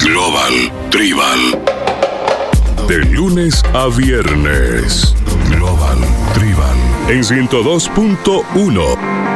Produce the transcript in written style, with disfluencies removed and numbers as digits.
Global Tribal. De lunes a viernes. Global Tribal. En 102.1